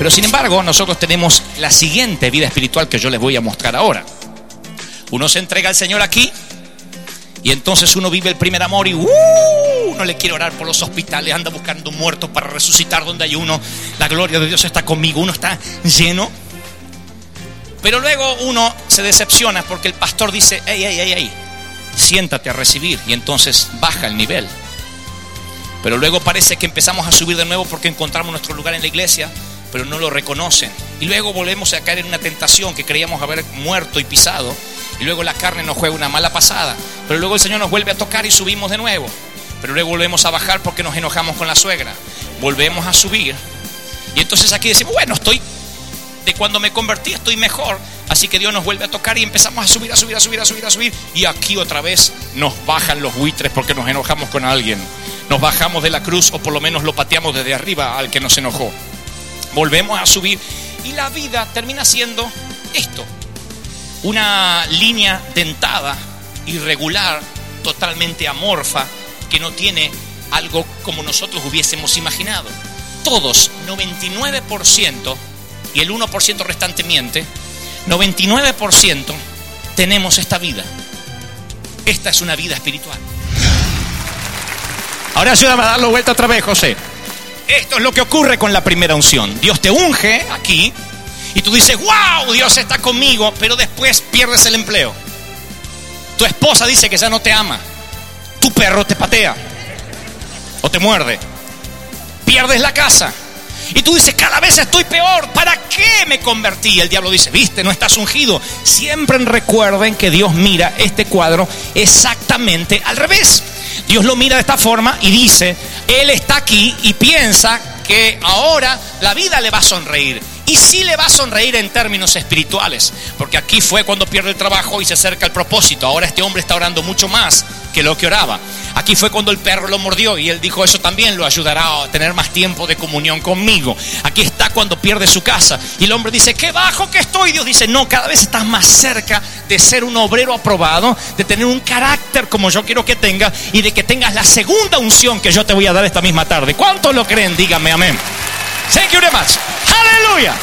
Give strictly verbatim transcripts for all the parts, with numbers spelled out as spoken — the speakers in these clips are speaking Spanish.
Pero sin embargo, nosotros tenemos la siguiente vida espiritual que yo les voy a mostrar ahora. Uno se entrega al Señor aquí y entonces uno vive el primer amor y uh, uno le quiere orar por los hospitales, anda buscando muertos para resucitar donde hay uno. La gloria de Dios está conmigo, uno está lleno. Pero luego uno se decepciona porque el pastor dice, hey, hey, hey, hey, siéntate a recibir, y entonces baja el nivel. Pero luego parece que empezamos a subir de nuevo porque encontramos nuestro lugar en la iglesia, pero no lo reconocen. Y luego volvemos a caer en una tentación que creíamos haber muerto y pisado. Y luego la carne nos juega una mala pasada. Pero luego el Señor nos vuelve a tocar y subimos de nuevo. Pero luego volvemos a bajar porque nos enojamos con la suegra. Volvemos a subir. Y entonces aquí decimos, bueno, estoy... de cuando me convertí estoy mejor. Así que Dios nos vuelve a tocar y empezamos a subir, a subir, a subir, a subir, a subir. Y aquí otra vez nos bajan los buitres porque nos enojamos con alguien. Nos bajamos de la cruz, o por lo menos lo pateamos desde arriba al que nos enojó. Volvemos a subir y la vida termina siendo esto: una línea dentada, irregular, totalmente amorfa, que no tiene algo como nosotros hubiésemos imaginado. Todos, noventa y nueve por ciento, y el uno por ciento restante miente, noventa y nueve por ciento tenemos esta vida. Esta es una vida espiritual. Ahora ayúdame a darlo vuelta otra vez, José. Esto es lo que ocurre con la primera unción. Dios te unge aquí y tú dices, wow, Dios está conmigo, pero después pierdes el empleo. Tu esposa dice que ya no te ama. Tu perro te patea o te muerde. Pierdes la casa. Y tú dices, cada vez estoy peor, ¿para qué me convertí? El diablo dice, viste, no estás ungido. Siempre recuerden que Dios mira este cuadro exactamente al revés. Dios lo mira de esta forma y dice, Él está aquí y piensa que ahora la vida le va a sonreír. Y sí le va a sonreír en términos espirituales, porque aquí fue cuando pierde el trabajo y se acerca al propósito. Ahora este hombre está orando mucho más que lo que oraba. Aquí fue cuando el perro lo mordió y él dijo, eso también lo ayudará a tener más tiempo de comunión conmigo. Aquí está cuando pierde su casa y el hombre dice, qué bajo que estoy. Dios dice, no, cada vez estás más cerca de ser un obrero aprobado, de tener un carácter como yo quiero que tengas y de que tengas la segunda unción que yo te voy a dar esta misma tarde. ¿Cuántos lo creen? Díganme amén. Thank you very much. Aleluya.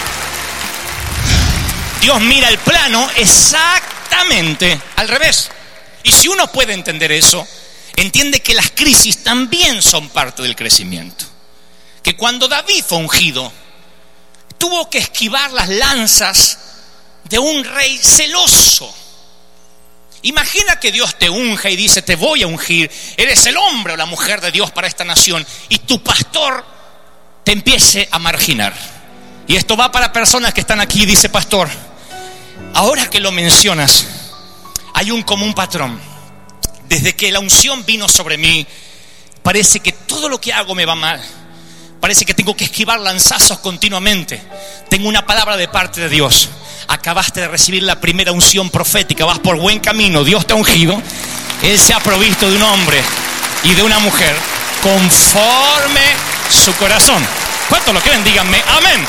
Dios mira el plano exactamente al revés. Y si uno puede entender eso, entiende que las crisis también son parte del crecimiento. Que cuando David fue ungido, tuvo que esquivar las lanzas de un rey celoso. Imagina que Dios te unja y dice, te voy a ungir, eres el hombre o la mujer de Dios para esta nación, y tu pastor te empiece a marginar. Y esto va para personas que están aquí. Dice, pastor, ahora que lo mencionas, hay un común patrón. Desde que la unción vino sobre mí, parece que todo lo que hago me va mal. Parece que tengo que esquivar lanzazos continuamente. Tengo una palabra de parte de Dios. Acabaste de recibir la primera unción profética, vas por buen camino, Dios te ha ungido. Él se ha provisto de un hombre y de una mujer conforme su corazón. ¿Cuántos lo creen? Díganme amén.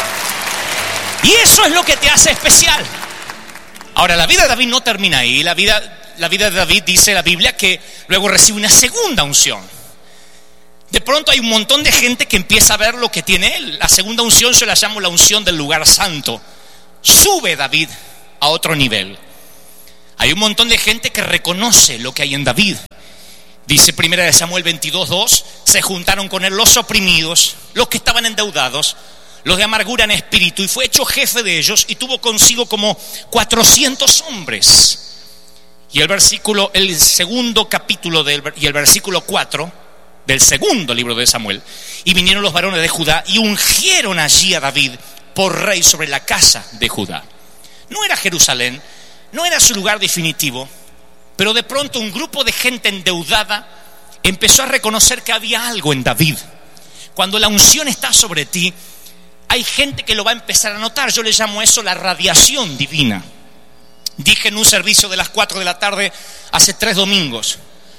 Y eso es lo que te hace especial. Ahora, la vida de David no termina ahí. La vida, la vida de David, dice la Biblia, que luego recibe una segunda unción. De pronto hay un montón de gente que empieza a ver lo que tiene él. La segunda unción yo la llamo la unción del lugar santo. Sube David a otro nivel. Hay un montón de gente que reconoce lo que hay en David. Dice primera de Samuel veintidós dos, se juntaron con él los oprimidos, los que estaban endeudados, los de amargura en espíritu, y fue hecho jefe de ellos y tuvo consigo como cuatrocientos hombres. Y el versículo, el segundo capítulo del, y el versículo cuatro del segundo libro de Samuel, y vinieron los varones de Judá y ungieron allí a David por rey sobre la casa de Judá. No era Jerusalén, no era su lugar definitivo, pero de pronto un grupo de gente endeudada empezó a reconocer que había algo en David. Cuando la unción está sobre ti, hay gente que lo va a empezar a notar. Yo le llamo eso la radiación divina. Dije en un servicio de las cuatro de la tarde hace tres domingos,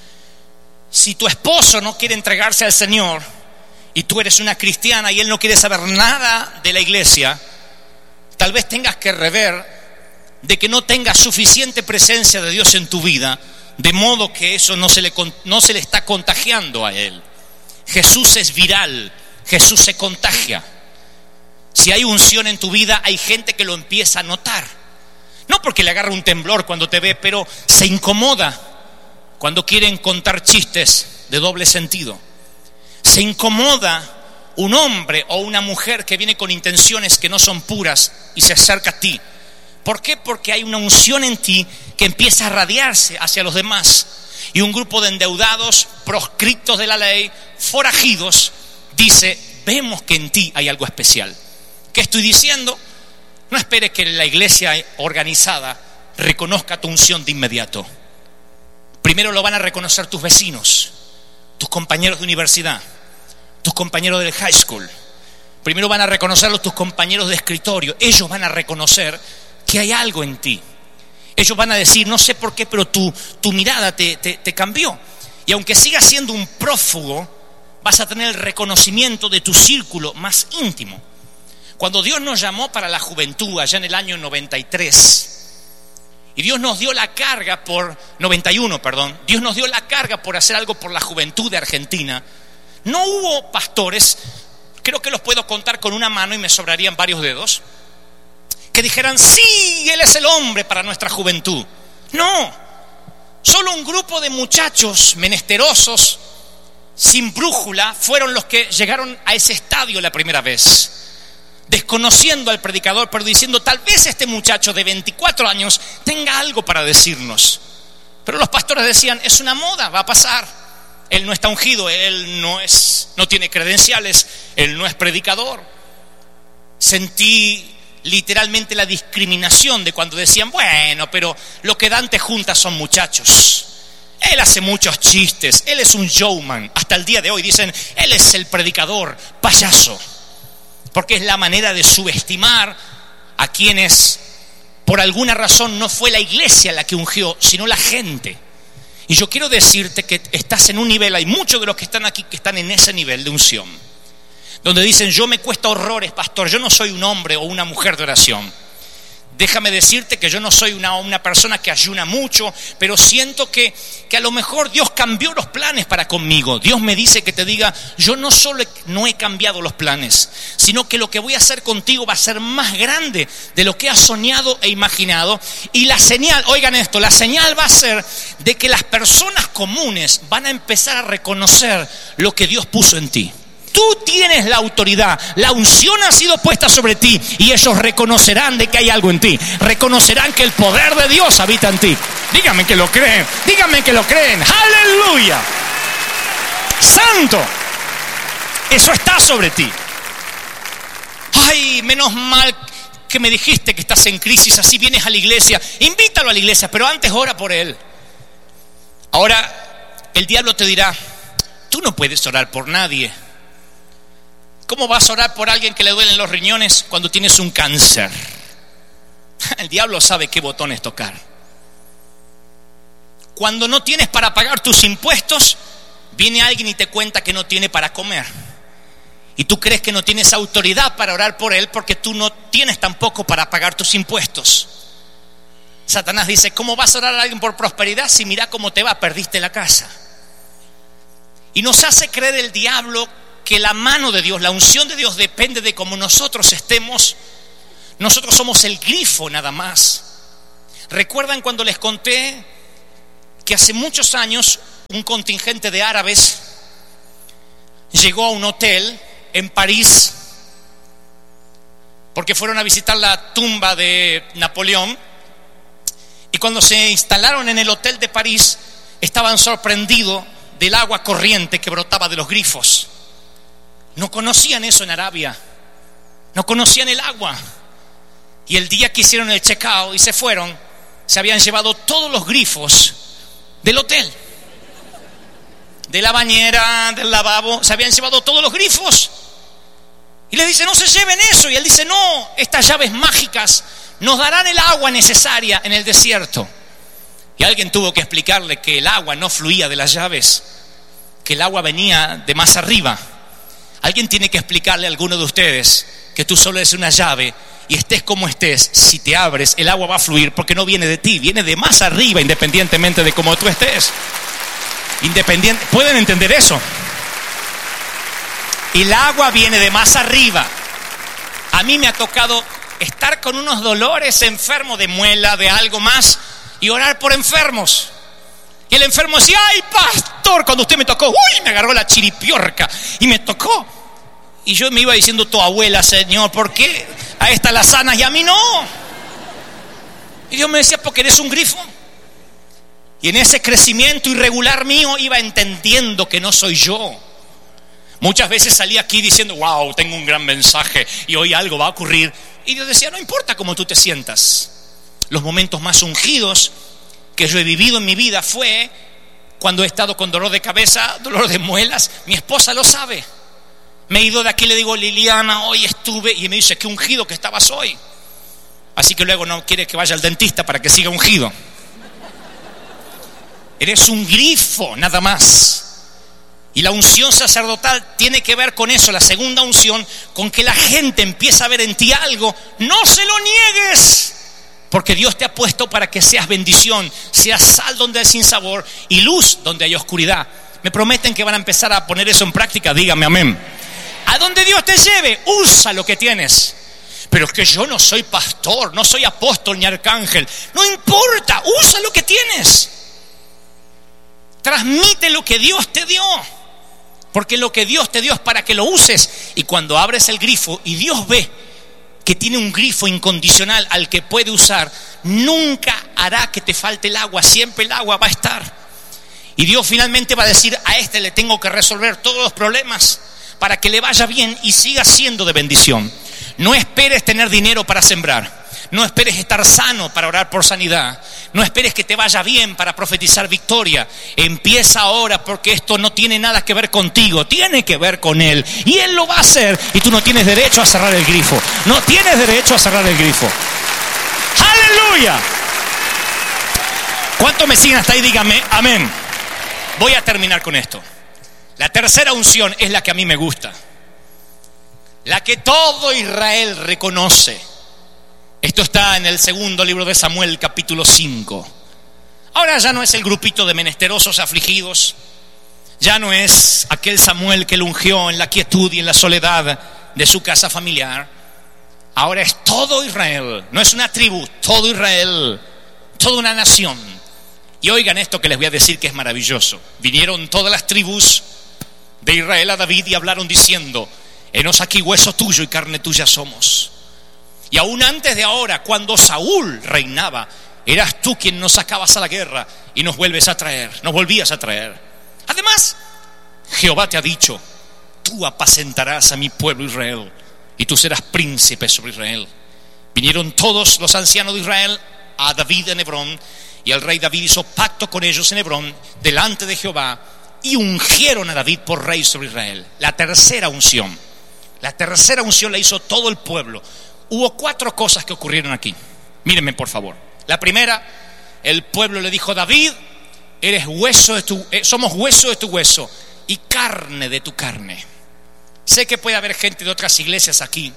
si tu esposo no quiere entregarse al Señor y tú eres una cristiana y él no quiere saber nada de la iglesia, tal vez tengas que rever de que no tengas suficiente presencia de Dios en tu vida, de modo que eso no se le, no se le está contagiando a él. Jesús es viral, Jesús se contagia. Si hay unción en tu vida, hay gente que lo empieza a notar. No porque le agarra un temblor cuando te ve, pero se incomoda cuando quieren contar chistes de doble sentido. Se incomoda un hombre o una mujer que viene con intenciones que no son puras y se acerca a ti. ¿Por qué? Porque hay una unción en ti que empieza a radiarse hacia los demás. Y un grupo de endeudados, proscriptos de la ley, forajidos, dice: vemos que en ti hay algo especial. ¿Qué estoy diciendo? No esperes que la iglesia organizada reconozca tu unción de inmediato. Primero lo van a reconocer tus vecinos, tus compañeros de universidad, tus compañeros del high school. Primero van a reconocerlo tus compañeros de escritorio. Ellos van a reconocer que hay algo en ti. Ellos van a decir: no sé por qué, pero tu, tu mirada te, te, te cambió. Y aunque sigas siendo un prófugo, vas a tener el reconocimiento de tu círculo más íntimo. Cuando Dios nos llamó para la juventud, allá en el año noventa y tres, y Dios nos dio la carga por, noventa y uno, perdón, Dios nos dio la carga por hacer algo por la juventud de Argentina, no hubo pastores, creo que los puedo contar con una mano y me sobrarían varios dedos, que dijeran: sí, Él es el hombre para nuestra juventud. No, solo un grupo de muchachos menesterosos, sin brújula, fueron los que llegaron a ese estadio la primera vez, desconociendo al predicador, pero diciendo: tal vez este muchacho de veinticuatro años tenga algo para decirnos. Pero los pastores decían: es una moda, va a pasar. Él no está ungido, él no es, no tiene credenciales, él no es predicador. Sentí literalmente la discriminación de cuando decían: bueno, pero lo que Dante junta son muchachos. Él hace muchos chistes, él es un showman. Hasta el día de hoy dicen: él es el predicador payaso. Porque es la manera de subestimar a quienes por alguna razón no fue la iglesia la que ungió, sino la gente. Y yo quiero decirte que estás en un nivel, hay muchos de los que están aquí que están en ese nivel de unción, donde dicen: yo me cuesta horrores, pastor, yo no soy un hombre o una mujer de oración. Déjame decirte que yo no soy una, una persona que ayuna mucho, pero siento que, que a lo mejor Dios cambió los planes para conmigo. Dios me dice que te diga: yo no solo no he cambiado los planes, sino que lo que voy a hacer contigo va a ser más grande de lo que has soñado e imaginado. Y la señal, oigan esto, la señal va a ser de que las personas comunes van a empezar a reconocer lo que Dios puso en ti. Tú tienes la autoridad, la unción ha sido puesta sobre ti y ellos reconocerán de que hay algo en ti. Reconocerán que el poder de Dios habita en ti. Díganme que lo creen, díganme que lo creen. ¡Aleluya! ¡Santo! Eso está sobre ti. Ay, menos mal que me dijiste que estás en crisis, así vienes a la iglesia. Invítalo a la iglesia, pero antes ora por él. Ahora, el diablo te dirá: tú no puedes orar por nadie. ¿Cómo vas a orar por alguien que le duelen los riñones cuando tienes un cáncer? El diablo sabe qué botones tocar. Cuando no tienes para pagar tus impuestos, viene alguien y te cuenta que no tiene para comer. Y tú crees que no tienes autoridad para orar por él porque tú no tienes tampoco para pagar tus impuestos. Satanás dice: ¿cómo vas a orar a alguien por prosperidad si mira cómo te va, perdiste la casa? Y nos hace creer el diablo que la mano de Dios, la unción de Dios depende de cómo nosotros estemos. Nosotros somos el grifo nada más. ¿Recuerdan cuando les conté que hace muchos años un contingente de árabes llegó a un hotel en París porque fueron a visitar la tumba de Napoleón? Y cuando se instalaron en el hotel de París, estaban sorprendidos del agua corriente que brotaba de los grifos. No conocían eso en Arabia, no conocían el agua. Y el día que hicieron el check-out y se fueron, se habían llevado todos los grifos del hotel, de la bañera, del lavabo, se habían llevado todos los grifos. Y le dice: no se lleven eso. Y él dice: no, estas llaves mágicas nos darán el agua necesaria en el desierto. Y alguien tuvo que explicarle que el agua no fluía de las llaves, que el agua venía de más arriba. Alguien tiene que explicarle a alguno de ustedes que tú solo eres una llave y estés como estés, si te abres, el agua va a fluir porque no viene de ti, viene de más arriba, independientemente de cómo tú estés. Independiente, ¿pueden entender eso? El agua viene de más arriba. A A mí me ha tocado estar con unos dolores, enfermo de muela, de algo más, y orar por enfermos. Y el enfermo decía, ¡ay, pastor! Cuando usted me tocó, ¡uy! Me agarró la chiripiorca y me tocó. Y yo me iba diciendo, tu abuela, Señor, ¿por qué a esta la sanas y a mí no? Y Dios me decía, porque eres un grifo. Y en ese crecimiento irregular mío iba entendiendo que no soy yo. Muchas veces salí aquí diciendo, wow, tengo un gran mensaje y hoy algo va a ocurrir. Y Dios decía, no importa cómo tú te sientas. Los momentos más ungidos que yo he vivido en mi vida fue cuando he estado con dolor de cabeza, dolor de muelas. Mi esposa lo sabe. Me he ido de aquí, le digo, Liliana, hoy estuve, y me dice, qué ungido que estabas hoy. Así que luego no quiere que vaya al dentista para que siga ungido. Eres un grifo, nada más. Y la unción sacerdotal tiene que ver con eso, la segunda unción, con que la gente empieza a ver en ti algo. No se lo niegues, porque Dios te ha puesto para que seas bendición, seas sal donde hay sinsabor y luz donde hay oscuridad. Me prometen que van a empezar a poner eso en práctica, dígame amén. A donde Dios te lleve, usa lo que tienes. Pero es que yo no soy pastor, no soy apóstol ni arcángel. No importa, usa lo que tienes. Transmite lo que Dios te dio, porque lo que Dios te dio es para que lo uses. Y cuando abres el grifo y Dios ve que tiene un grifo incondicional al que puede usar, nunca hará que te falte el agua, siempre el agua va a estar. Y Dios finalmente va a decir, a este le tengo que resolver todos los problemas para que le vaya bien y siga siendo de bendición. No esperes tener dinero para sembrar. No esperes estar sano para orar por sanidad. No esperes que te vaya bien para profetizar victoria. Empieza ahora, porque esto no tiene nada que ver contigo, tiene que ver con Él. Y Él lo va a hacer y tú no tienes derecho a cerrar el grifo. No tienes derecho a cerrar el grifo. ¡Aleluya! ¿Cuántos me siguen hasta ahí? Dígame, amén. Voy a terminar con esto. La tercera unción es la que a mí me gusta. La que todo Israel reconoce. Esto está en el segundo libro de Samuel, capítulo cinco. Ahora ya no es el grupito de menesterosos afligidos. Ya no es aquel Samuel que lo ungió en la quietud y en la soledad de su casa familiar. Ahora es todo Israel. No es una tribu, todo Israel. Toda una nación. Y oigan esto que les voy a decir, que es maravilloso. Vinieron todas las tribus de Israel a David y hablaron diciendo, henos aquí hueso tuyo y carne tuya somos. Y aún antes de ahora, cuando Saúl reinaba, eras tú quien nos sacabas a la guerra y nos vuelves a traer, nos volvías a traer. Además, Jehová te ha dicho, tú apacentarás a mi pueblo Israel y tú serás príncipe sobre Israel. Vinieron todos los ancianos de Israel a David en Hebrón, y el rey David hizo pacto con ellos en Hebrón delante de Jehová, y ungieron a David por rey sobre Israel. La tercera unción, la tercera unción la hizo todo el pueblo. Hubo cuatro cosas que ocurrieron aquí. Mírenme por favor. La primera, el pueblo le dijo, David, eres hueso de tu, eh, somos hueso de tu hueso y carne de tu carne. Sé que puede haber gente de otras iglesias aquí,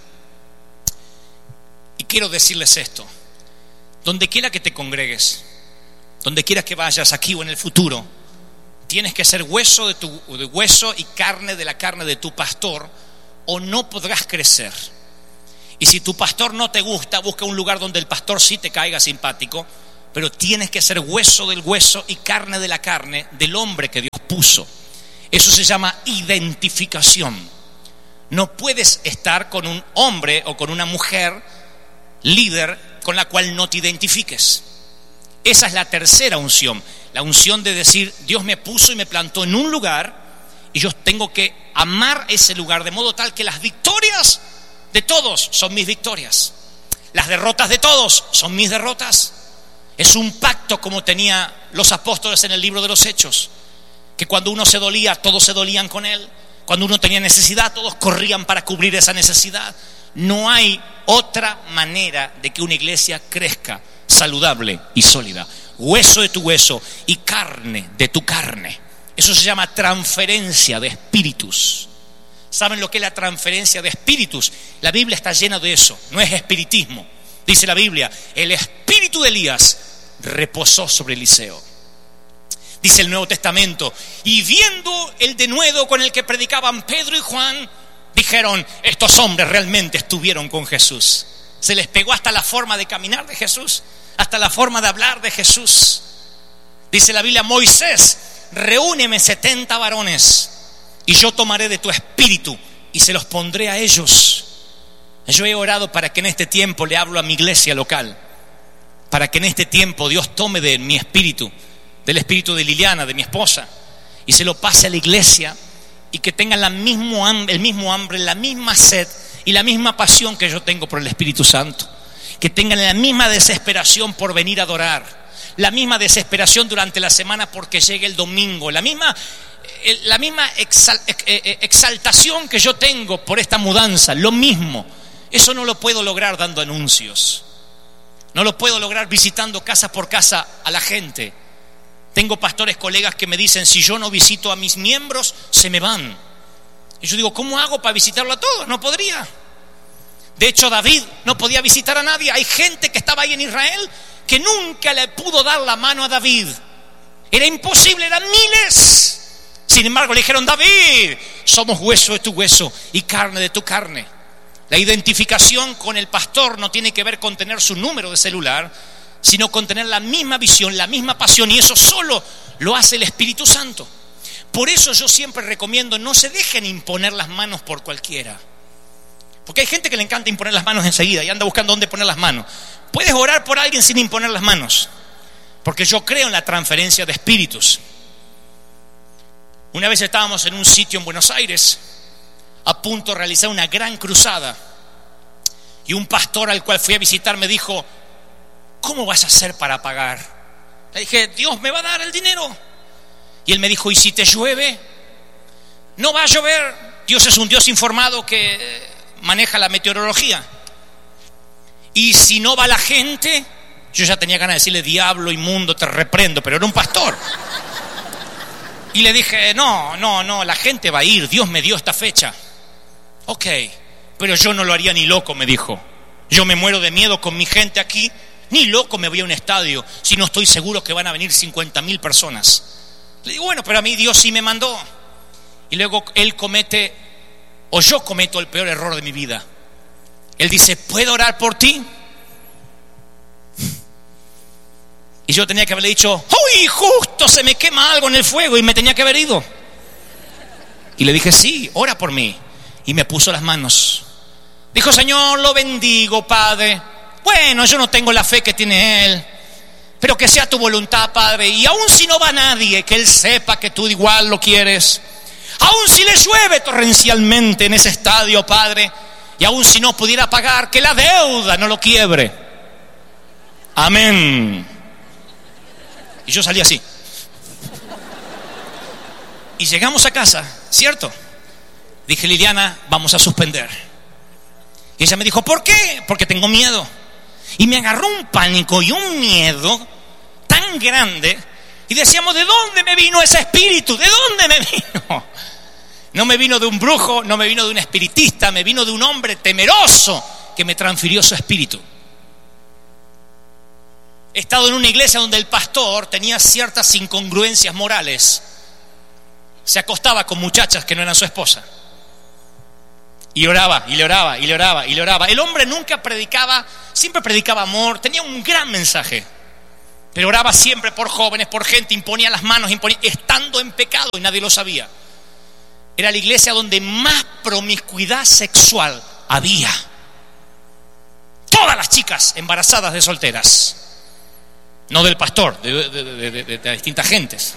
y quiero decirles esto. Donde quiera que te congregues, donde quiera que vayas, aquí o en el futuro, tienes que ser hueso de tu de hueso y carne de la carne de tu pastor, o no podrás crecer. Y si tu pastor no te gusta, busca un lugar donde el pastor sí te caiga simpático, pero tienes que ser hueso del hueso y carne de la carne del hombre que Dios puso. Eso se llama identificación. No puedes estar con un hombre o con una mujer líder con la cual no te identifiques. Esa es la tercera unción, la unción de decir, Dios me puso y me plantó en un lugar y yo tengo que amar ese lugar de modo tal que las victorias de todos son mis victorias, las derrotas de todos son mis derrotas. Es un pacto como tenía los apóstoles en el libro de los Hechos, que cuando uno se dolía, todos se dolían con él. Cuando uno tenía necesidad, todos corrían para cubrir esa necesidad. No hay otra manera de que una iglesia crezca saludable y sólida. Hueso de tu hueso y carne de tu carne. Eso se llama transferencia de espíritus. ¿Saben lo que es la transferencia de espíritus? La Biblia está llena de eso, no es espiritismo. Dice la Biblia, el espíritu de Elías reposó sobre Eliseo. Dice el Nuevo Testamento, y viendo el denuedo con el que predicaban Pedro y Juan, dijeron, estos hombres realmente estuvieron con Jesús. Se les pegó hasta la forma de caminar de Jesús, hasta la forma de hablar de Jesús. Dice la Biblia, Moisés, reúneme setenta varones y yo tomaré de tu espíritu y se los pondré a ellos. Yo he orado para que en este tiempo le hablo a mi iglesia local, para que en este tiempo Dios tome de mi espíritu, del espíritu de Liliana, de mi esposa, y se lo pase a la iglesia, y que tengan la mismo hambre, el mismo hambre, la misma sed y la misma pasión que yo tengo por el Espíritu Santo. Que tengan la misma desesperación por venir a adorar, la misma desesperación durante la semana porque llegue el domingo, la misma, la misma exal, exaltación que yo tengo por esta mudanza, lo mismo. Eso no lo puedo lograr dando anuncios, no lo puedo lograr visitando casa por casa a la gente. Tengo pastores, colegas que me dicen, si yo no visito a mis miembros, se me van. Y yo digo, ¿cómo hago para visitarlo a todos? No podría. De hecho, David no podía visitar a nadie. Hay gente que estaba ahí en Israel que nunca le pudo dar la mano a David. Era imposible, eran miles. Sin embargo, le dijeron, David, somos hueso de tu hueso y carne de tu carne. La identificación con el pastor no tiene que ver con tener su número de celular, sino con tener la misma visión, la misma pasión, y eso solo lo hace el Espíritu Santo. Por eso yo siempre recomiendo, no se dejen imponer las manos por cualquiera. Porque hay gente que le encanta imponer las manos enseguida y anda buscando dónde poner las manos. Puedes orar por alguien sin imponer las manos, porque yo creo en la transferencia de espíritus. Una vez estábamos en un sitio en Buenos Aires, a punto de realizar una gran cruzada, y un pastor al cual fui a visitar me dijo, ¿cómo vas a hacer para pagar? Le dije, Dios me va a dar el dinero. Y él me dijo, ¿y si te llueve? No va a llover. Dios es un Dios informado que maneja la meteorología. Y si no va la gente, yo ya tenía ganas de decirle, diablo inmundo, te reprendo, pero era un pastor. Y le dije, no, no, no, la gente va a ir, Dios me dio esta fecha. Ok, pero yo no lo haría ni loco, me dijo. Yo me muero de miedo con mi gente aquí. Ni loco me voy a un estadio si no estoy seguro que van a venir cincuenta mil personas. Le digo, bueno, pero a mí Dios sí me mandó. Y luego él comete, o yo cometo el peor error de mi vida. Él dice, ¿puedo orar por ti? Y yo tenía que haberle dicho, ¡uy! Justo se me quema algo en el fuego y me tenía que haber ido. Y le dije, sí, ora por mí. Y me puso las manos. Dijo, Señor, lo bendigo, Padre. Bueno, yo no tengo la fe que tiene Él, pero que sea tu voluntad, Padre. Y aun si no va nadie, que Él sepa que tú igual lo quieres. Aun si le llueve torrencialmente en ese estadio, Padre, y aun si no pudiera pagar, que la deuda no lo quiebre. Amén. Y yo salí así. Y llegamos a casa, ¿cierto? Dije, Liliana, vamos a suspender. Y ella me dijo, ¿por qué? Porque tengo miedo. Y me agarró un pánico y un miedo tan grande. Y decíamos, ¿de dónde me vino ese espíritu? ¿De dónde me vino? No me vino de un brujo, no me vino de un espiritista, me vino de un hombre temeroso que me transfirió su espíritu. He estado en una iglesia donde el pastor tenía ciertas incongruencias morales. Se acostaba con muchachas que no eran su esposa. Y oraba, y le oraba, y le oraba, y le oraba. El hombre nunca predicaba, siempre predicaba amor, tenía un gran mensaje. Pero oraba siempre por jóvenes, por gente, imponía las manos, imponía, estando en pecado y nadie lo sabía. Era la iglesia donde más promiscuidad sexual había. Todas las chicas embarazadas de solteras. No del pastor, de, de, de, de, de, de distintas gentes.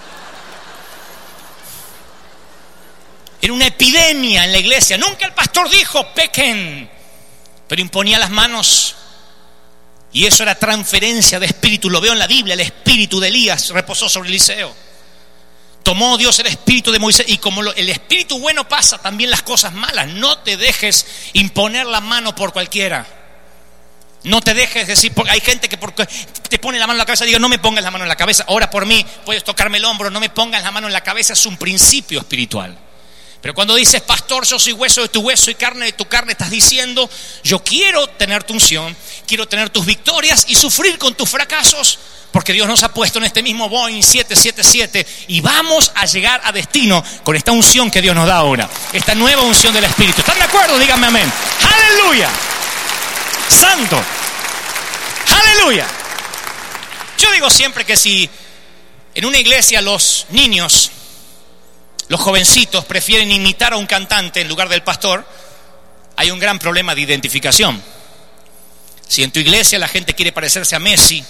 Era una epidemia en la iglesia. Nunca el pastor dijo, pequen, pero imponía las manos. Y eso era transferencia de espíritu. Lo veo en la Biblia, el espíritu de Elías reposó sobre Eliseo. Tomó Dios el espíritu de Moisés. Y como lo, el espíritu bueno pasa, también las cosas malas. No te dejes imponer la mano por cualquiera. No te dejes decir, porque hay gente que porque te pone la mano en la cabeza, digo, no me pongas la mano en la cabeza, ora por mí, puedes tocarme el hombro, no me pongas la mano en la cabeza, es un principio espiritual. Pero cuando dices, pastor, yo soy hueso de tu hueso y carne de tu carne, estás diciendo, yo quiero tener tu unción, quiero tener tus victorias y sufrir con tus fracasos, porque Dios nos ha puesto en este mismo Boeing siete siete siete y vamos a llegar a destino con esta unción que Dios nos da ahora, esta nueva unción del Espíritu. ¿Están de acuerdo? Díganme amén. ¡Aleluya! ¡Santo! ¡Aleluya! Yo digo siempre que si en una iglesia los niños, los jovencitos prefieren imitar a un cantante en lugar del pastor, hay un gran problema de identificación. Si en tu iglesia la gente quiere parecerse a Messi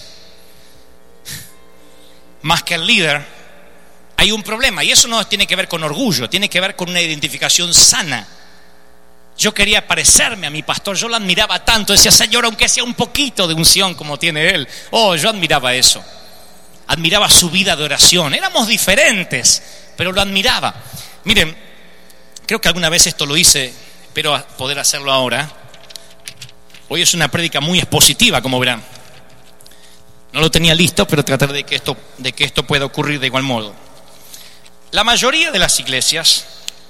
más que al líder, hay un problema. Y eso no tiene que ver con orgullo, tiene que ver con una identificación sana. Yo quería parecerme a mi pastor, yo lo admiraba tanto, decía, Señor, aunque sea un poquito de unción como tiene él. Oh, yo admiraba eso. Admiraba su vida de oración. Éramos diferentes, pero lo admiraba. Miren, creo que alguna vez esto lo hice, espero poder hacerlo ahora. Hoy es una prédica muy expositiva, como verán. No lo tenía listo, pero trataré de que esto, de que esto pueda ocurrir de igual modo. La mayoría de las iglesias,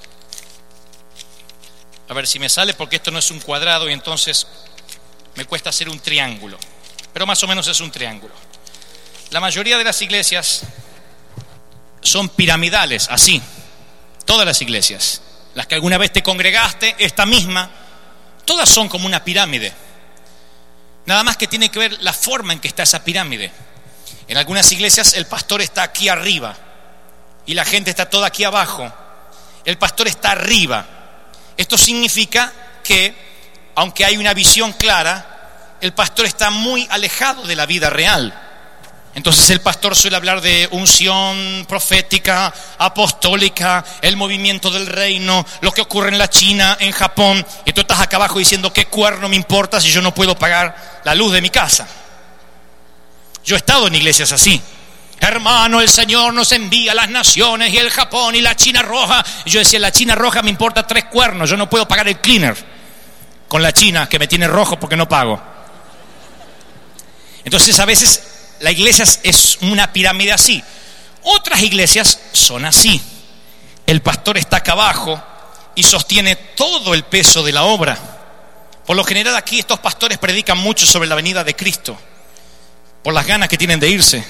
a ver si me sale, porque esto no es un cuadrado y entonces me cuesta hacer un triángulo, pero más o menos es un triángulo. La mayoría de las iglesias son piramidales, así, todas las iglesias, las que alguna vez te congregaste, esta misma, todas son como una pirámide. Nada más que tiene que ver la forma en que está esa pirámide. En algunas iglesias el pastor está aquí arriba y la gente está toda aquí abajo. El pastor está arriba. Esto significa que, aunque hay una visión clara, el pastor está muy alejado de la vida real. Entonces el pastor suele hablar de unción profética, apostólica, el movimiento del reino, lo que ocurre en la China, en Japón, y tú estás acá abajo diciendo, ¿qué cuerno me importa si yo no puedo pagar la luz de mi casa? Yo he estado en iglesias así. Hermano, el Señor nos envía a las naciones y el Japón y la China roja. Y yo decía, la China roja me importa tres cuernos, yo no puedo pagar el cleaner con la China que me tiene rojo porque no pago. Entonces a veces la iglesia es una pirámide así. Otras iglesias son así. El pastor está acá abajo y sostiene todo el peso de la obra. Por lo general aquí estos pastores predican mucho sobre la venida de Cristo, por las ganas que tienen de irse.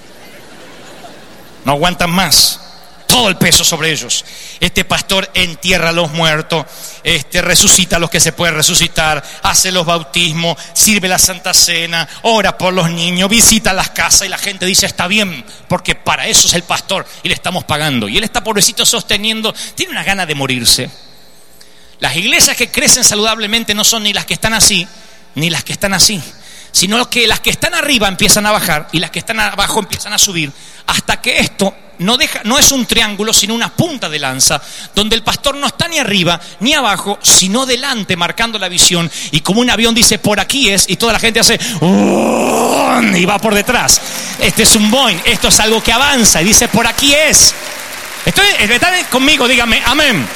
No aguantan más. Todo el peso sobre ellos. Este pastor entierra a los muertos, este, resucita a los que se puede resucitar, hace los bautismos, sirve la Santa Cena, ora por los niños, visita las casas y la gente dice, está bien, porque para eso es el pastor y le estamos pagando. Y él está pobrecito sosteniendo, tiene una gana de morirse. Las iglesias que crecen saludablemente no son ni las que están así, ni las que están así, sino que las que están arriba empiezan a bajar y las que están abajo empiezan a subir, hasta que esto no deja, no es un triángulo, sino una punta de lanza, donde el pastor no está ni arriba ni abajo, sino delante, marcando la visión, y como un avión dice, por aquí es, y toda la gente hace y va por detrás. Este es un Boeing, esto es algo que avanza y dice, por aquí es. Estoy, ¿están conmigo? Dígame, amén.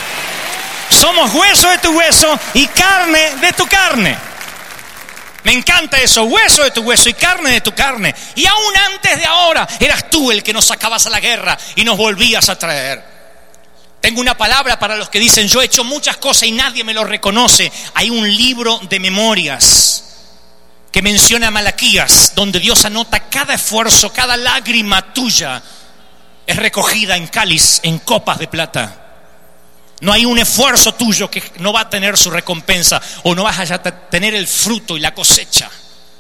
Somos hueso de tu hueso y carne de tu carne. Me encanta eso, hueso de tu hueso y carne de tu carne. Y aún antes de ahora, eras tú el que nos sacabas a la guerra y nos volvías a traer. Tengo una palabra para los que dicen, yo he hecho muchas cosas y nadie me lo reconoce. Hay un libro de memorias que menciona a Malaquías, donde Dios anota cada esfuerzo, cada lágrima tuya es recogida en cáliz, en copas de plata. No hay un esfuerzo tuyo que no va a tener su recompensa o no vas a tener el fruto y la cosecha.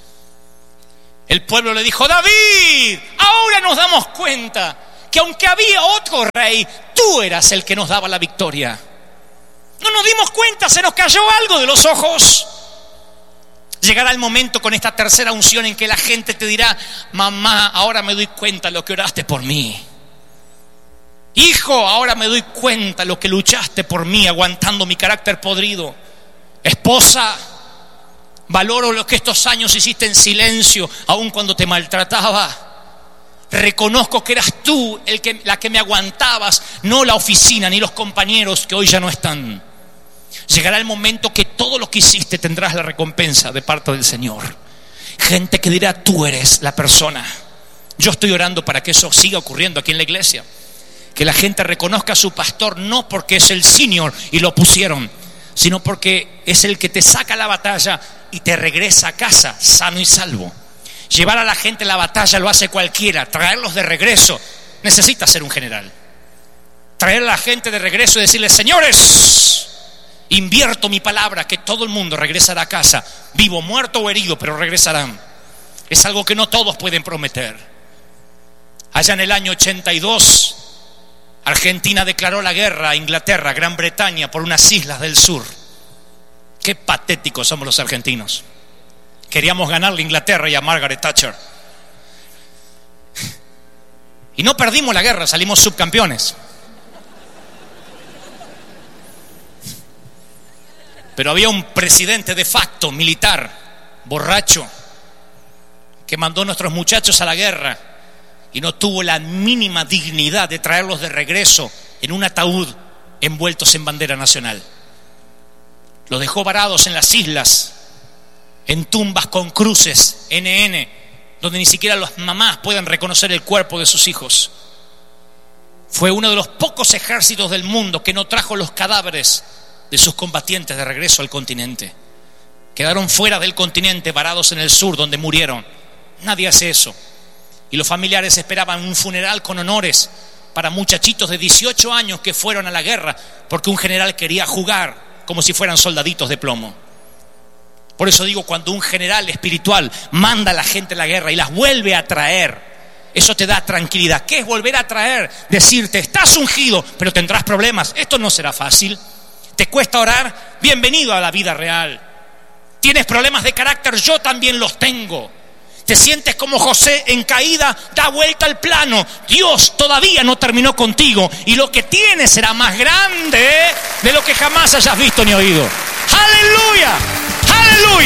El pueblo le dijo, David, ahora nos damos cuenta que aunque había otro rey, tú eras el que nos daba la victoria. No nos dimos cuenta, se nos cayó algo de los ojos. Llegará el momento con esta tercera unción en que la gente te dirá, mamá, ahora me doy cuenta lo que oraste por mí. Hijo, ahora me doy cuenta lo que luchaste por mí, aguantando mi carácter podrido. Esposa, valoro lo que estos años hiciste en silencio, aun cuando te maltrataba. Reconozco que eras tú el que, la que me aguantabas, no la oficina ni los compañeros que hoy ya no están. Llegará el momento que todo lo que hiciste tendrás la recompensa de parte del Señor. Gente que dirá, tú eres la persona. Yo estoy orando para que eso siga ocurriendo aquí en la iglesia. Que la gente reconozca a su pastor no porque es el senior y lo pusieron, sino porque es el que te saca la batalla y te regresa a casa sano y salvo. Llevar a la gente a la batalla lo hace cualquiera. Traerlos de regreso necesita ser un general. Traer a la gente de regreso y decirles: señores, invierto mi palabra que todo el mundo regresará a casa, vivo, muerto o herido, pero regresarán. Es algo que no todos pueden prometer. Allá en el año ochenta y dos, Argentina declaró la guerra a Inglaterra, Gran Bretaña, por unas islas del sur. Qué patéticos somos los argentinos. Queríamos ganarle a Inglaterra y a Margaret Thatcher. Y no perdimos la guerra, salimos subcampeones. Pero había un presidente de facto, militar, borracho, que mandó a nuestros muchachos a la guerra y no tuvo la mínima dignidad de traerlos de regreso en un ataúd envueltos en bandera nacional. Los dejó varados en las islas, en tumbas con cruces, ene ene, donde ni siquiera las mamás puedan reconocer el cuerpo de sus hijos. Fue uno de los pocos ejércitos del mundo que no trajo los cadáveres de sus combatientes de regreso al continente. Quedaron fuera del continente, varados en el sur, donde murieron. Nadie hace eso. Y los familiares esperaban un funeral con honores para muchachitos de dieciocho años que fueron a la guerra porque un general quería jugar como si fueran soldaditos de plomo. Por eso digo, cuando un general espiritual manda a la gente a la guerra y las vuelve a traer, eso te da tranquilidad. ¿Qué es volver a traer? Decirte: estás ungido, pero tendrás problemas. Esto no será fácil. ¿Te cuesta orar? Bienvenido a la vida real. ¿Tienes problemas de carácter? Yo también los tengo. ¿Te sientes como José en caída? Da vuelta al plano. Dios todavía no terminó contigo y lo que tienes será más grande de lo que jamás hayas visto ni oído. ¡Aleluya! ¡Aleluya!